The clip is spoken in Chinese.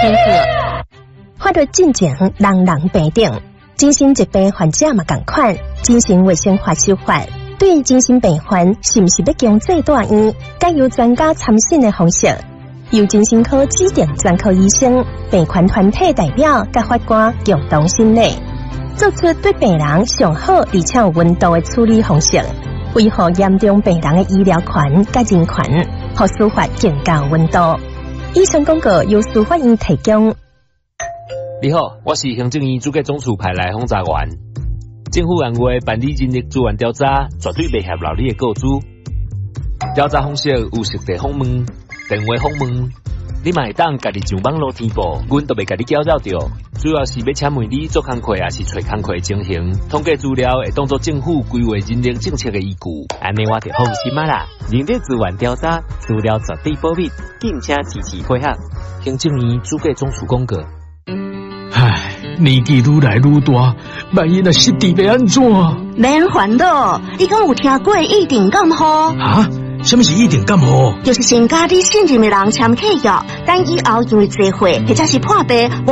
天课。法律进前，人人平等。精神疾病患者嘛同款，精神卫生法修法对精神病患是不是要经做大院，该由专家参审的方式，由精神科指定专科医生、病患团体代表甲法官共同审理，做出对病人上好而且有温度的处理方式，维护严重病人的医疗权甲人权，和司法更加温度。以上广告由司法院提供。 你好，我是行政院主计总处派来轰炸员。政府按月办理人力资源调查，绝对袂合劳你的告知。调查方式有实地访问、电话访问，你嘛会当家己上网络填报，阮都袂甲你搅扰着。主要是要请问你做工课，也是找工课情形，统计资料会当作政府规划人力政策的依据。 安尼我就放心啦。人力资源调查资料绝对保密，敬请支持配合。 行政院主计总处公告。 唉，年纪愈来愈大，万一若失智要安怎？ 免烦恼，你敢有听过一定感冒？ 啊？什么是一定感冒？ 就是先甲你信任的人签契约，等以后因为聚会或者是破病。